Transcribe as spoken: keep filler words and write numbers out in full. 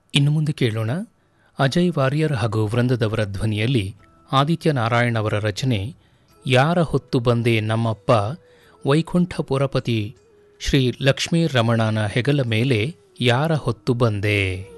ಇನ್ನು ಮುಂದೆ ಕೇಳೋಣ ಅಜಯ್ ವಾರಿಯರ್ ಹಾಗೂ ವೃಂದದವರ ಧ್ವನಿಯಲ್ಲಿ ಆದಿತ್ಯ ನಾರಾಯಣ್ ಅವರ ರಚನೆ ಯಾರ ಹೊತ್ತು ಬಂದೆ ನಮ್ಮಪ್ಪ ವೈಕುಂಠಪುರಪತಿ ಶ್ರೀ ಲಕ್ಷ್ಮೀ ರಮಣನ ಹೆಗಲ ಮೇಲೆ ಯಾರ ಹೊತ್ತು ಬಂದೆ.